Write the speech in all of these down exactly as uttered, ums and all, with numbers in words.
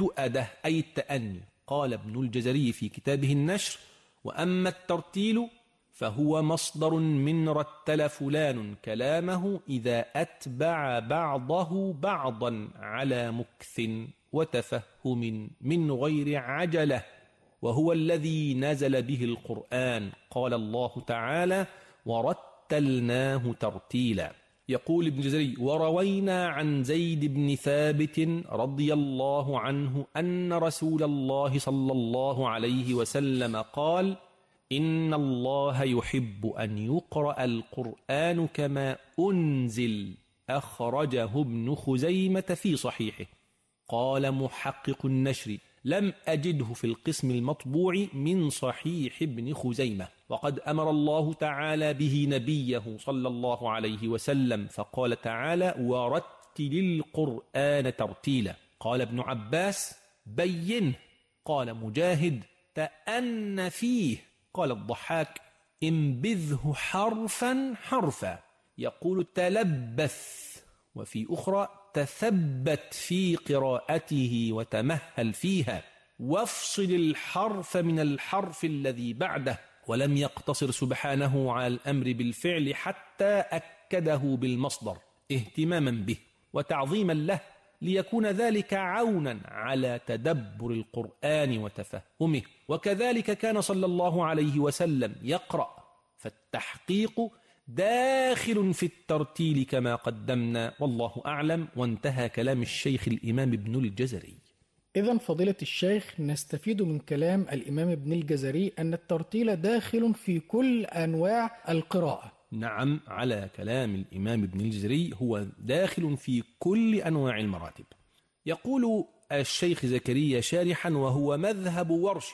التؤدة أي التأني. قال ابن الجزري في كتابه النشر: وأما الترتيل فهو مصدر من رتل فلان كلامه إذا أتبع بعضه بعضا على مكث وتفهم من غير عجلة، وهو الذي نزل به القرآن. قال الله تعالى: ورتلناه ترتيلا. يقول ابن جزري: وروينا عن زيد بن ثابت رضي الله عنه أن رسول الله صلى الله عليه وسلم قال: إن الله يحب أن يقرأ القرآن كما أنزل. أخرجه ابن خزيمة في صحيحه. قال محقق النشر: لم أجده في القسم المطبوع من صحيح ابن خزيمة. وقد أمر الله تعالى به نبيه صلى الله عليه وسلم، فقال تعالى: ورتل القرآن ترتيلا. قال ابن عباس: بينه. قال مجاهد: تأن فيه. قال الضحاك: انبذه حرفا حرفا. يقول: تلبث. وفي أخرى: تثبت في قراءته وتمهل فيها، وافصل الحرف من الحرف الذي بعده. ولم يقتصر سبحانه على الأمر بالفعل حتى أكده بالمصدر اهتماما به وتعظيما له، ليكون ذلك عونا على تدبر القرآن وتفهمه. وكذلك كان صلى الله عليه وسلم يقرأ، فالتحقيق داخل في الترتيل كما قدمنا، والله أعلم. وانتهى كلام الشيخ الإمام ابن الجزري. إذن فضيلة الشيخ، نستفيد من كلام الإمام ابن الجزري أن الترتيل داخل في كل أنواع القراءة. نعم، على كلام الإمام ابن الجزري هو داخل في كل أنواع المراتب. يقول الشيخ زكريا شارحا: وهو مذهب ورش،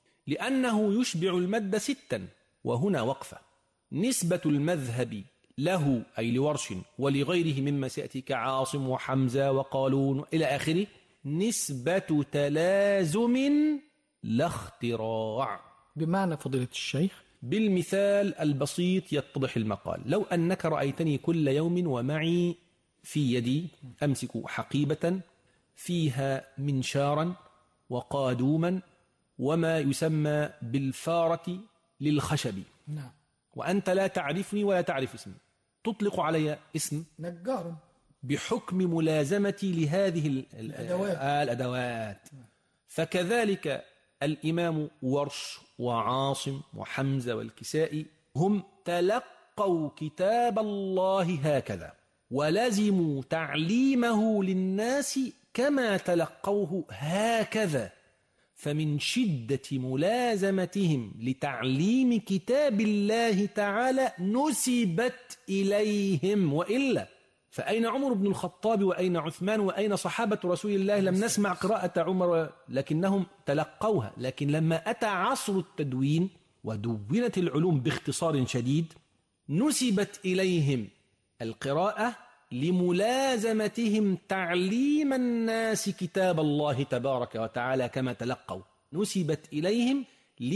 لأنه يشبع المد ستا. وهنا وقفة. نسبة المذهب له أي لورش ولغيره مما سيأتي كعاصم وحمزة وقالون إلى آخره نسبة تلازم لا اختراع. بمعنى فضيلة الشيخ؟ بالمثال البسيط يتضح المقال. لو أنك رأيتني كل يوم ومعي في يدي أمسك حقيبة فيها منشارا وقادوما وما يسمى بالفارة للخشب، نعم، وأنت لا تعرفني ولا تعرف اسمي، تطلق علي اسم نجار بحكم ملازمتي لهذه الأدوات. الأدوات. فكذلك الإمام ورش وعاصم وحمزة والكسائي هم تلقوا كتاب الله هكذا، ولزموا تعليمه للناس كما تلقوه هكذا. فمن شدة ملازمتهم لتعليم كتاب الله تعالى نسبت إليهم، وإلا فأين عمر بن الخطاب وأين عثمان وأين صحابة رسول الله؟ لم نسمع قراءة عمر لكنهم تلقوها. لكن لما أتى عصر التدوين ودونت العلوم باختصار شديد نسبت إليهم القراءة لملازمتهم تعليم الناس كتاب الله تبارك وتعالى كما تلقوا، نسبت إليهم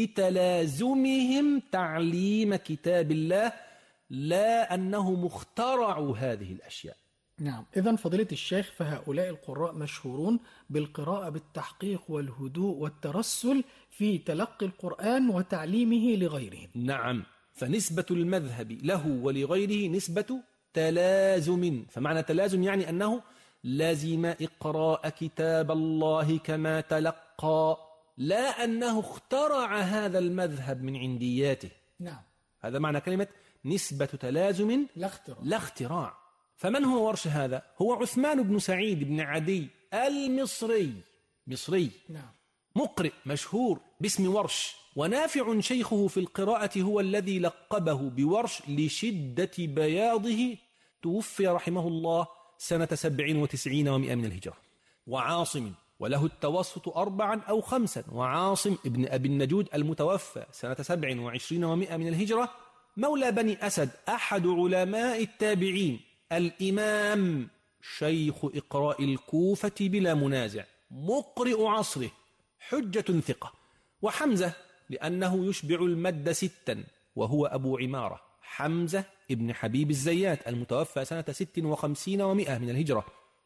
لتلازمهم تعليم كتاب الله، لا أنهم اخترعوا هذه الأشياء. نعم، إذن فضيلة الشيخ، فهؤلاء القراء مشهورون بالقراءة بالتحقيق والهدوء والترسل في تلقي القرآن وتعليمه لغيرهم. نعم، فنسبة المذهب له ولغيره نسبة تلازم. فمعنى تلازم يعني أنه لازم إقراء كتاب الله كما تلقى، لا أنه اخترع هذا المذهب من عندياته. نعم، هذا معنى كلمة نسبة تلازم لا اختراع. لا اختراع. فمن هو ورش هذا؟ هو عثمان بن سعيد بن عدي المصري، مصري، نعم، مقرئ مشهور باسم ورش. ونافع شيخه في القراءة هو الذي لقبه بورش لشدة بياضه، توفي رحمه الله سنة سبع وتسعين ومئة من الهجرة. وعاصم وله التوسط أربعا أو خمسا، وعاصم ابن أبي النجود المتوفى سنة سبع وعشرين ومئة من الهجرة، مولى بني أسد، أحد علماء التابعين، الإمام، شيخ إقراء الكوفة بلا منازع، مقرئ عصره، حجة ثقة. وحمزة لأنه يشبع المد ستا، وهو أبو عمارة، حمزة ابن حبيب الزيات المتوفى سنة ست وخمسين ومئة من الهجرة،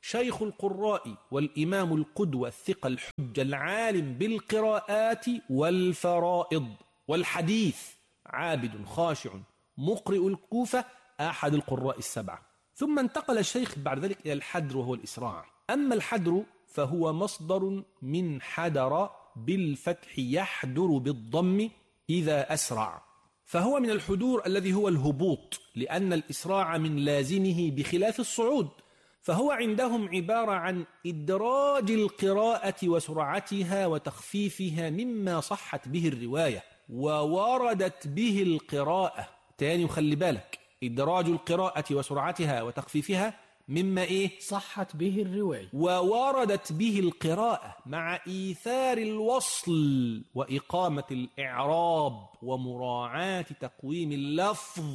شيخ القراء والإمام القدوة الثقة الحجة العالم بالقراءات والفرائض والحديث، عابد خاشع مقرئ الكوفة، أحد القراء السبعة. ثم انتقل الشيخ بعد ذلك إلى الحدر وهو الإسراع. أما الحدر فهو مصدر من حدر بالفتح يحدر بالضم إذا أسرع، فهو من الحدور الذي هو الهبوط، لأن الإسراع من لازمه بخلاف الصعود، فهو عندهم عبارة عن إدراج القراءة وسرعتها وتخفيفها مما صحت به الرواية ووردت به القراءة. تاني وخلي بالك، إدراج القراءة وسرعتها وتخفيفها مما إيه؟ صحت به الرواية ووردت به القراءة، مع إيثار الوصل وإقامة الإعراب ومراعاة تقويم اللفظ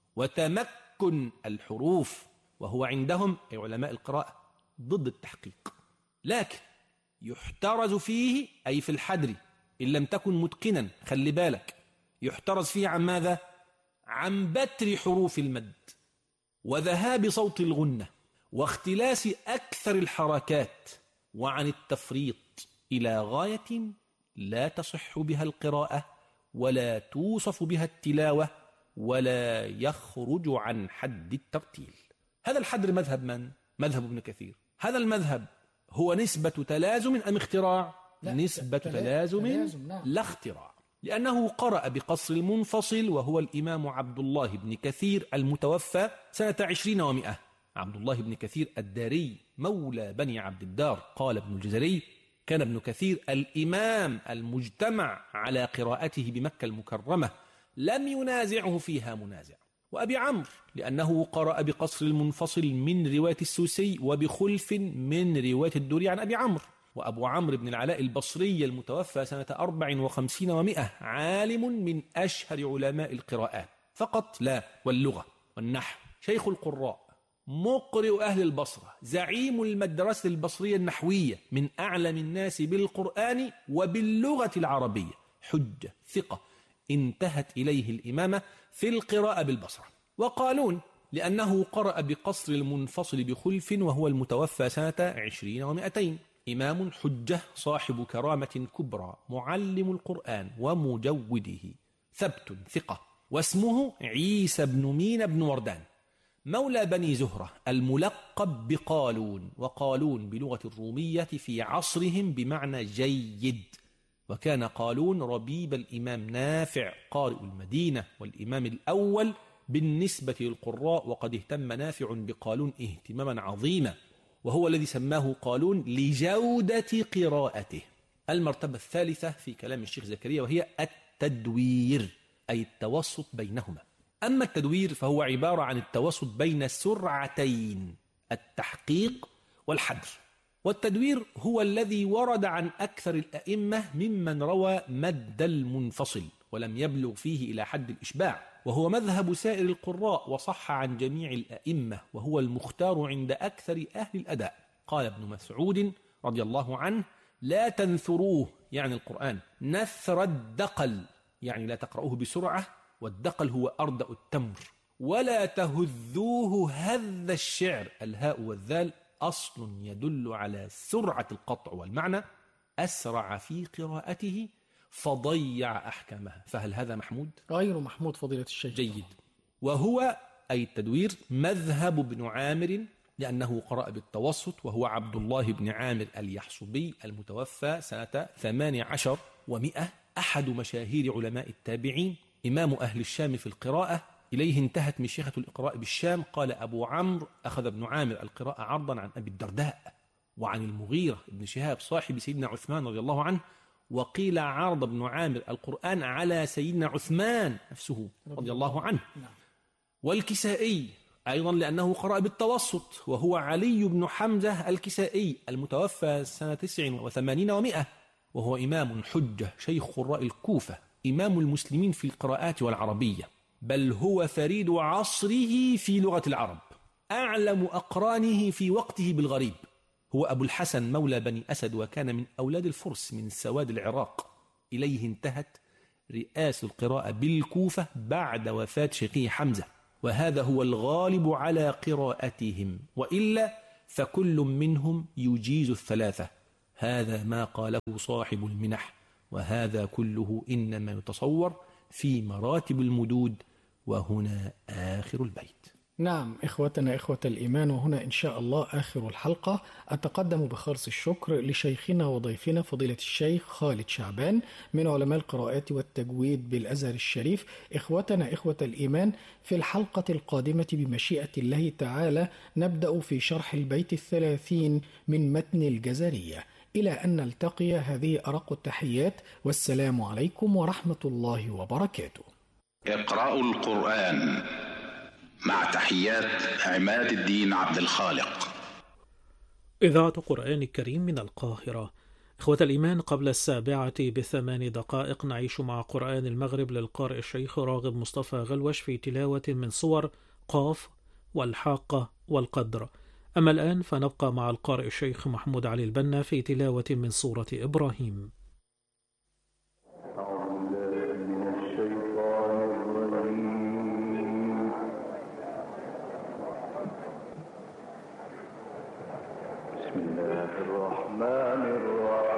وتمكن الحروف، وهو عندهم أي علماء القراءة ضد التحقيق. لكن يحترز فيه أي في الحدر إن لم تكن متقنا، خلي بالك، يحترز فيه عن ماذا؟ عن بتر حروف المد وذهاب صوت الغنة واختلاس أكثر الحركات، وعن التفريط إلى غاية لا تصح بها القراءة ولا توصف بها التلاوة ولا يخرج عن حد الترتيل. هذا الحدر مذهب من؟ مذهب ابن كثير. هذا المذهب هو نسبة تلازم أم اختراع؟ نسبة تلازم, تلازم نعم. لا اختراع، لأنه قرأ بقصر المنفصل وهو الإمام عبد الله بن كثير المتوفى سنة عشرين ومئة. عبد الله بن كثير الداري مولى بني عبد الدار. قال ابن الجزري: كان ابن كثير الإمام المجتمع على قراءته بمكة المكرمة، لم ينازعه فيها منازع. وأبي عمرو لأنه قرأ بقصر المنفصل من رواية السوسي وبخلف من رواية الدوري عن أبي عمرو. وأبو عمرو بن العلاء البصري المتوفى سنة أربع وخمسين ومئة عالم من أشهر علماء القراءات فقط لا واللغة والنحو، شيخ القراء، مقرئ أهل البصرة، زعيم المدرسة البصرية النحوية، من أعلم الناس بالقرآن وباللغة العربية، حجة ثقة انتهت إليه الإمامة في القراءة بالبصرة. وقالون لأنه قرأ بقصر المنفصل بخلف وهو المتوفى سنة عشرين ومئتين، إمام حجة صاحب كرامة كبرى، معلم القرآن ومجوده، ثبت ثقة، واسمه عيسى بن مين بن وردان، مولى بني زهرة، الملقب بقالون. وقالون بلغة الرومية في عصرهم بمعنى جيد، وكان قالون ربيب الإمام نافع قارئ المدينة والإمام الأول بالنسبة للقراء، وقد اهتم نافع بقالون اهتماما عظيما، وهو الذي سماه قالون لجودة قراءته. المرتبة الثالثة في كلام الشيخ زكريا وهي التدوير، أي التوسط بينهما. أما التدوير فهو عبارة عن التوسط بين السرعتين، التحقيق والحدر. والتدوير هو الذي ورد عن أكثر الأئمة ممن روى مد المنفصل ولم يبلغ فيه إلى حد الإشباع، وهو مذهب سائر القراء وصح عن جميع الأئمة، وهو المختار عند أكثر أهل الأداء. قال ابن مسعود رضي الله عنه: لا تنثروه يعني القرآن نثر الدقل، يعني لا تقرأوه بسرعة، والدقل هو أردأ التمر، ولا تهذوه هذ الشعر، الهاء والذال أصل يدل على سرعة القطع، والمعنى أسرع في قراءته فضيع أحكامها. فهل هذا محمود؟ غير محمود فضيلة الشيخ. جيد. وهو أي التدوير مذهب بن عامر، لأنه قرأ بالتوسط، وهو عبد الله بن عامر اليحصبي المتوفى سنة ثمان عشر ومئة، أحد مشاهير علماء التابعين، إمام أهل الشام في القراءة، إليه انتهت مشيخة الإقراء بالشام. قال أبو عمرو: أخذ ابن عامر القراءة عرضا عن أبي الدرداء وعن المغيرة ابن شهاب صاحب سيدنا عثمان رضي الله عنه، وقيل عرض ابن عامر القرآن على سيدنا عثمان نفسه رضي الله عنه. والكسائي أيضا لأنه قرأ بالتوسط، وهو علي بن حمزة الكسائي المتوفى سنة تسع وثمانين ومئة، وهو إمام حجة شيخ قراء الكوفة، إمام المسلمين في القراءات والعربية، بل هو فريد عصره في لغة العرب، أعلم أقرانه في وقته بالغريب. هو أبو الحسن مولى بني أسد، وكان من أولاد الفرس من سواد العراق. إليه انتهت رئاسة القراءة بالكوفة بعد وفاة شيخه حمزة، وهذا هو الغالب على قراءتهم، وإلا فكل منهم يجيز الثلاثة. هذا ما قاله صاحب المنح، وهذا كله إنما يتصور في مراتب المدود، وهنا آخر البيت. نعم إخوتنا إخوة الإيمان، وهنا إن شاء الله آخر الحلقة. أتقدم بخالص الشكر لشيخنا وضيفنا فضيلة الشيخ خالد شعبان من علماء القراءات والتجويد بالأزهر الشريف. إخوتنا إخوة الإيمان، في الحلقة القادمة بمشيئة الله تعالى نبدأ في شرح البيت الثلاثين من متن الجزرية. إلى أن نلتقي، هذه أرق التحيات، والسلام عليكم ورحمة الله وبركاته. اقرأوا القرآن مع تحيات عماد الدين عبد الخالق. إذاعة قرآن الكريم من القاهرة. إخوة الإيمان، قبل السابعة بثمان دقائق نعيش مع قرآن المغرب للقارئ الشيخ راغب مصطفى غلوش في تلاوة من صور قاف والحاقة والقدر. أما الآن فنبقى مع القارئ الشيخ محمود علي البنا في تلاوة من سورة إبراهيم. بسم الله الرحمن الرحيم.